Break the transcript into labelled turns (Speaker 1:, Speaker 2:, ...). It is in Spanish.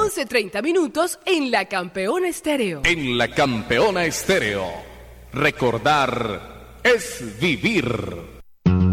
Speaker 1: 11:30 en La Campeona Estéreo.
Speaker 2: En La Campeona Estéreo. Recordar es vivir.